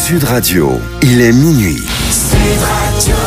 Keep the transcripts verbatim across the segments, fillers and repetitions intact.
Sud Radio, il est minuit. Sud Radio.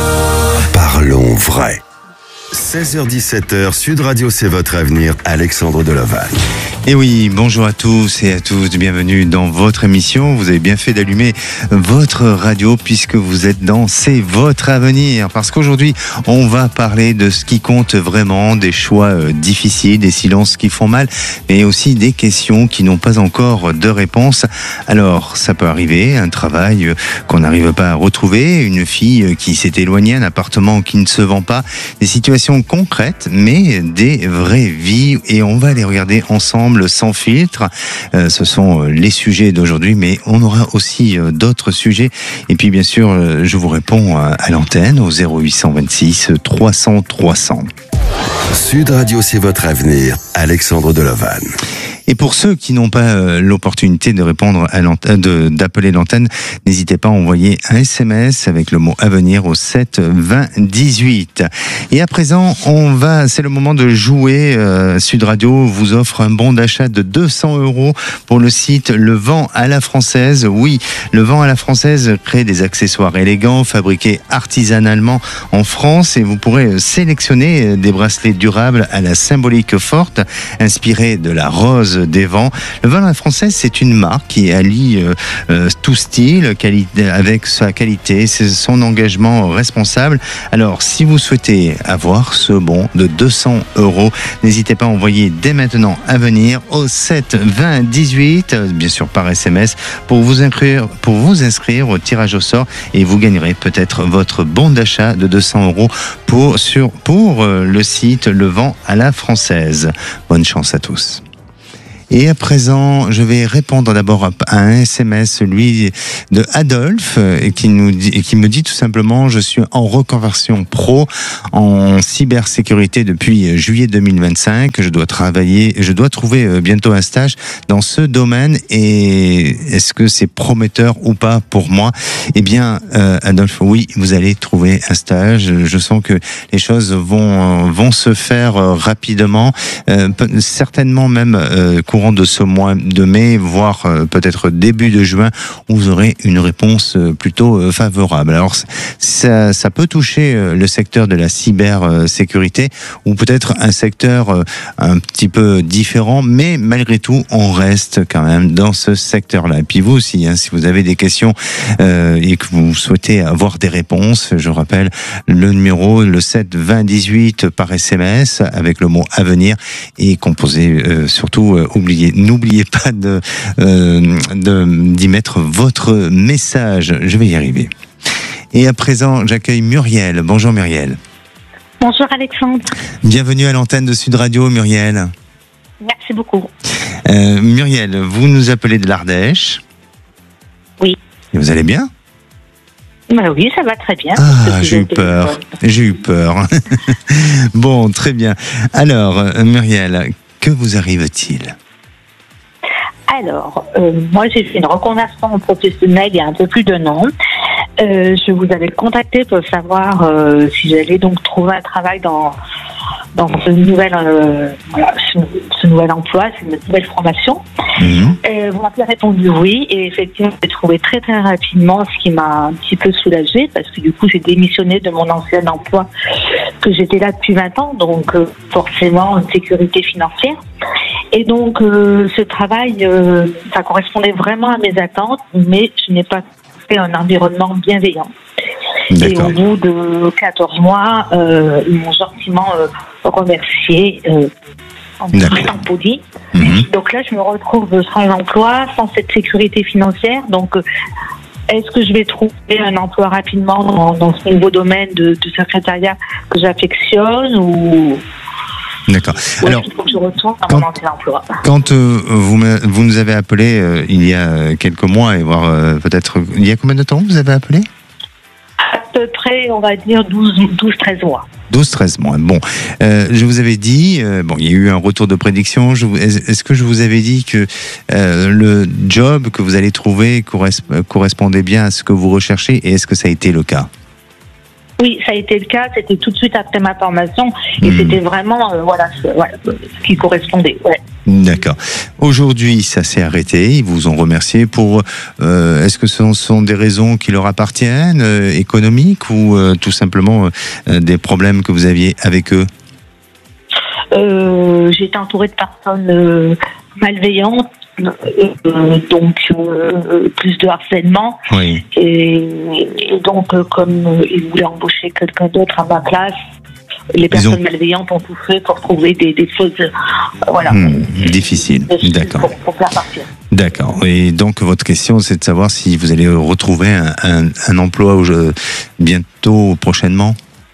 Parlons vrai. seize heures dix-sept heures, Sud Radio, c'est votre avenir. Alexandre Deloval. Et oui, bonjour à tous et à tous, bienvenue dans votre émission. Vous avez bien fait d'allumer votre radio puisque vous êtes dans C'est votre avenir. Parce qu'aujourd'hui, on va parler de ce qui compte vraiment, des choix difficiles, des silences qui font mal, mais aussi des questions qui n'ont pas encore de réponse. Alors, ça peut arriver, un travail qu'on n'arrive pas à retrouver, une fille qui s'est éloignée, un appartement qui ne se vend pas, des situations concrètes, mais des vraies vies. Et on va les regarder ensemble sans filtre. Euh, ce sont les sujets d'aujourd'hui, mais on aura aussi euh, d'autres sujets. Et puis bien sûr, euh, je vous réponds à, à l'antenne au zéro huit cent vingt-six trois cents trois cents. Sud Radio, c'est votre avenir. Alexandre Deloval. Et pour ceux qui n'ont pas euh, l'opportunité de répondre à l'antenne, de, d'appeler l'antenne, n'hésitez pas à envoyer un S M S avec le mot avenir au sept vingt dix-huit. Et à présent, on va, c'est le moment de jouer. Euh, Sud Radio vous offre un bon d'achat de deux cents euros pour le site Le Vent à la Française. Oui, Le Vent à la Française crée des accessoires élégants fabriqués artisanalement en France et vous pourrez sélectionner des bracelets durables à la symbolique forte, inspirés de la rose des vents. Le Vent à la Française, c'est une marque qui allie euh, euh, tout style qualité, avec sa qualité, son engagement responsable. Alors, si vous souhaitez avoir ce bon de deux cents euros, n'hésitez pas à envoyer dès maintenant à venir au sept vingt dix-huit, bien sûr par S M S, pour vous inscrire, pour vous inscrire au tirage au sort et vous gagnerez peut-être votre bon d'achat de deux cents euros pour, sur, pour euh, le site Le Vent à la Française. Bonne chance à tous. Et à présent, je vais répondre d'abord à un S M S, celui de Adolphe, qui nous dit, qui me dit tout simplement: je suis en reconversion pro en cybersécurité depuis juillet deux mille vingt-cinq. Je dois travailler, je dois trouver bientôt un stage dans ce domaine. Et est-ce que c'est prometteur ou pas pour moi? Eh bien, euh, Adolphe, oui, vous allez trouver un stage. Je sens que les choses vont vont se faire rapidement, euh, certainement même euh, de ce mois de mai, voire euh, peut-être début de juin, où vous aurez une réponse euh, plutôt euh, favorable. Alors, ça, ça peut toucher euh, le secteur de la cybersécurité, ou peut-être un secteur euh, un petit peu différent, mais malgré tout, on reste quand même dans ce secteur-là. Et puis vous aussi, hein, si vous avez des questions euh, et que vous souhaitez avoir des réponses, je rappelle le numéro, le sept vingt dix-huit par S M S, avec le mot avenir, et composé euh, surtout, euh, oubliez N'oubliez pas de, euh, de, d'y mettre votre message. Je vais y arriver. Et à présent, j'accueille Muriel. Bonjour Muriel. Bonjour Alexandre. Bienvenue à l'antenne de Sud Radio, Muriel. Merci beaucoup. Euh, Muriel, vous nous appelez de l'Ardèche. Oui. Et vous allez bien? Ben oui, ça va très bien. Ah, j'ai eu peur. J'ai eu peur. Bon, très bien. Alors, Muriel, que vous arrive-t-il? Alors, euh, moi j'ai fait une reconversion professionnelle il y a un peu plus d'un an. Euh, je vous avais contacté pour savoir euh, si j'allais donc trouver un travail dans dans ce nouvel euh, voilà, ce, ce nouvel emploi, cette nouvelle formation. Mmh. Euh, vous m'avez répondu oui, et effectivement j'ai trouvé très très rapidement, ce qui m'a un petit peu soulagée, parce que du coup j'ai démissionné de mon ancien emploi que j'étais là depuis vingt ans, donc euh, forcément une sécurité financière. Et donc euh, ce travail, euh, ça correspondait vraiment à mes attentes, mais je n'ai pas fait un environnement bienveillant. D'accord. Et au bout de quatorze mois, euh, ils m'ont gentiment euh, remercié euh, en étant poli. Mm-hmm. Donc là, je me retrouve sans emploi, sans cette sécurité financière. Donc, euh, est-ce que je vais trouver un emploi rapidement dans, dans ce nouveau domaine de, de secrétariat que j'affectionne ou... D'accord. Alors, il faut que je retourne à quand, mon ancien emploi. Quand euh, vous, me, vous nous avez appelé euh, il y a quelques mois, et voire euh, peut-être... Il y a combien de temps vous avez appelé? À peu près, on va dire douze treize mois. douze treize mois. Bon, euh, je vous avais dit, euh, bon, il y a eu un retour de prédiction. Je, est-ce que je vous avais dit que euh, le job que vous allez trouver correspondait bien à ce que vous recherchez, et est-ce que ça a été le cas? Oui, ça a été le cas. C'était tout de suite après ma formation et mmh. c'était vraiment euh, voilà, ce, voilà ce qui correspondait. Ouais. D'accord. Aujourd'hui, ça s'est arrêté. Ils vous ont remercié pour. Euh, est-ce que ce sont des raisons qui leur appartiennent, euh, économiques ou euh, tout simplement euh, des problèmes que vous aviez avec eux? euh, J'ai été entourée de personnes euh, malveillantes. Euh, donc euh, plus de harcèlement oui. et, et donc euh, comme euh, ils voulaient embaucher quelqu'un d'autre à ma place, les personnes ont... malveillantes ont tout fait pour trouver des, des choses euh, voilà mmh, difficiles. D'accord. Pour, pour faire partir. D'accord. Et donc votre question, c'est de savoir si vous allez retrouver un, un, un emploi euh, bientôt, prochainement.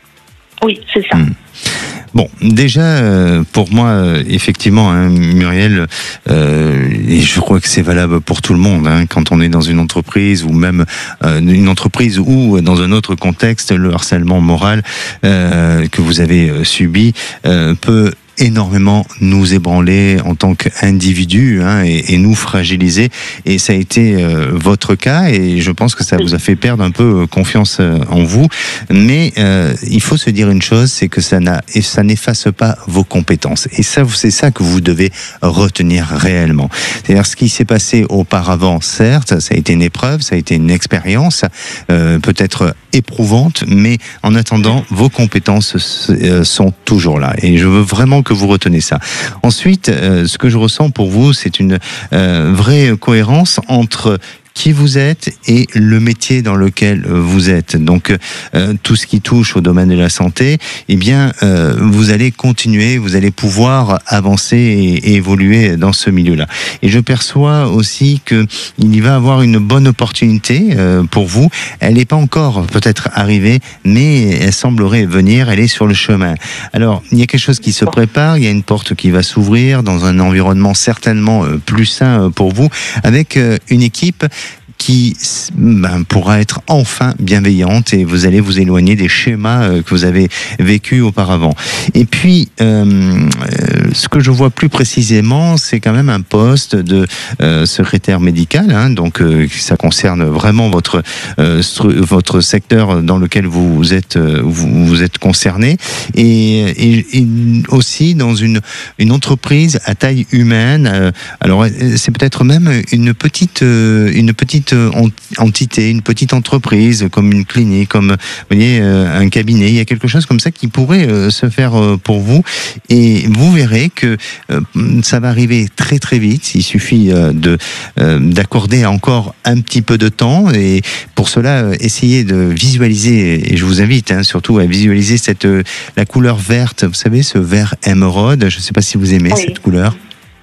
Oui, c'est ça. Mmh. Bon, déjà, euh, pour moi, euh, effectivement, hein, Muriel, euh, et je crois que c'est valable pour tout le monde, hein, quand on est dans une entreprise ou même euh, une entreprise ou dans un autre contexte, le harcèlement moral euh, que vous avez euh, subi euh, peut énormément nous ébranler en tant qu'individu hein, et, et nous fragiliser. Et ça a été euh, votre cas et je pense que ça vous a fait perdre un peu confiance en vous. Mais euh, il faut se dire une chose, c'est que ça, n'a, et ça n'efface pas vos compétences. Et ça, c'est ça que vous devez retenir réellement. C'est-à-dire ce qui s'est passé auparavant, certes, ça a été une épreuve, ça a été une expérience, euh, peut-être éprouvante, mais en attendant, vos compétences euh, sont toujours là. Et je veux vraiment que vous retenez ça. Ensuite, euh, ce que je ressens pour vous, c'est une euh, vraie cohérence entre qui vous êtes et le métier dans lequel vous êtes. Donc, euh, tout ce qui touche au domaine de la santé, eh bien, euh, vous allez continuer, vous allez pouvoir avancer et, et évoluer dans ce milieu-là. Et je perçois aussi que il y va avoir une bonne opportunité euh, pour vous. Elle n'est pas encore peut-être arrivée, mais elle semblerait venir, elle est sur le chemin. Alors, il y a quelque chose qui se prépare, il y a une porte qui va s'ouvrir dans un environnement certainement plus sain pour vous, avec une équipe qui ben, pourra être enfin bienveillante et vous allez vous éloigner des schémas euh, que vous avez vécus auparavant. Et puis, euh, euh, ce que je vois plus précisément, c'est quand même un poste de euh, secrétaire médical, hein, donc euh, ça concerne vraiment votre euh, stru- votre secteur dans lequel vous êtes euh, vous, vous êtes concerné, et, et, et aussi dans une une entreprise à taille humaine. Euh, alors, c'est peut-être même une petite euh, une petite entité, une petite entreprise, comme une clinique, comme vous voyez, un cabinet. Il y a quelque chose comme ça qui pourrait se faire pour vous et vous verrez que ça va arriver très très vite. Il suffit de, d'accorder encore un petit peu de temps et pour cela, essayez de visualiser, et je vous invite hein, surtout à visualiser cette, la couleur verte, vous savez, ce vert émeraude. Je ne sais pas si vous aimez oui. cette couleur.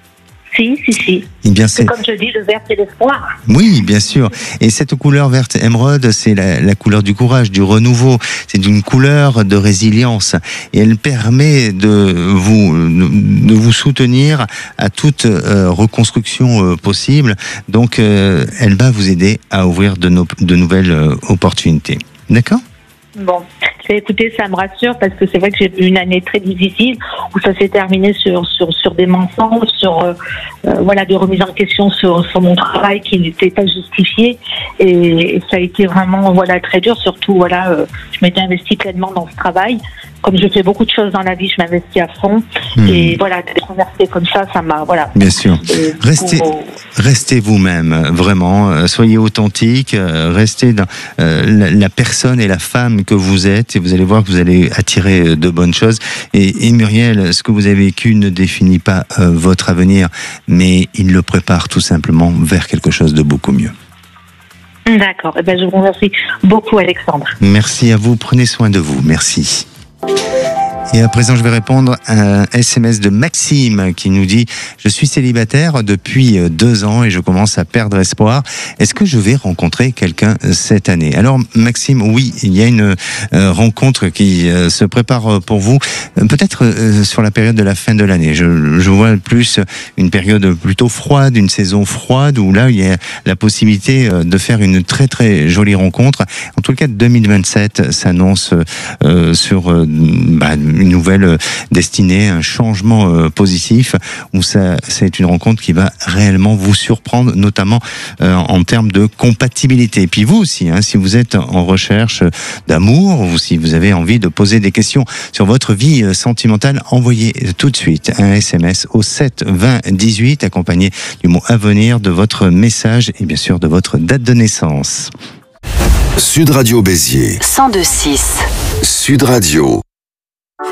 Si, si, si. Eh bien, c'est... c'est comme je dis, le vert, c'est l'espoir. Oui, bien sûr. Et cette couleur verte émeraude, c'est la, la couleur du courage, du renouveau. C'est une couleur de résilience. Et elle permet de vous, de vous soutenir à toute euh, reconstruction euh, possible. Donc, euh, elle va vous aider à ouvrir de, no- de nouvelles euh, opportunités. D'accord ? Bon, écoutez, ça me rassure parce que c'est vrai que j'ai eu une année très difficile où ça s'est terminé sur sur sur des mensonges, sur euh, euh, voilà des remises en question sur sur mon travail qui n'était pas justifié et, et ça a été vraiment voilà très dur. Surtout voilà, euh, je m'étais investie pleinement dans ce travail. Comme je fais beaucoup de choses dans la vie, je m'investis à fond. Mmh. Et voilà, d'être remerciée comme ça, ça m'a, voilà. Bien sûr. Restez, pour... restez vous-même, vraiment. Soyez authentique. Restez dans euh, la, la personne et la femme que vous êtes. Et vous allez voir que vous allez attirer de bonnes choses. Et, et Muriel, ce que vous avez vécu ne définit pas euh, votre avenir, mais il le prépare tout simplement vers quelque chose de beaucoup mieux. D'accord. Eh ben, je vous remercie beaucoup, Alexandre. Merci à vous. Prenez soin de vous. Merci. Et à présent, je vais répondre à un S M S de Maxime qui nous dit « Je suis célibataire depuis deux ans et je commence à perdre espoir. Est-ce que je vais rencontrer quelqu'un cette année ?» Alors Maxime, oui, il y a une euh, rencontre qui euh, se prépare pour vous, euh, peut-être euh, sur la période de la fin de l'année. Je, je vois plus une période plutôt froide, une saison froide, où là, il y a la possibilité de faire une très très jolie rencontre. En tout cas, deux mille vingt-sept s'annonce euh, sur... Euh, bah, une nouvelle destinée, un changement euh, positif, où ça, c'est une rencontre qui va réellement vous surprendre, notamment euh, en termes de compatibilité. Et puis vous aussi, hein, si vous êtes en recherche d'amour, ou si vous avez envie de poser des questions sur votre vie sentimentale, envoyez tout de suite un S M S au sept vingt dix-huit, accompagné du mot à venir, de votre message et bien sûr de votre date de naissance. Sud Radio Béziers. cent deux virgule six. Sud Radio.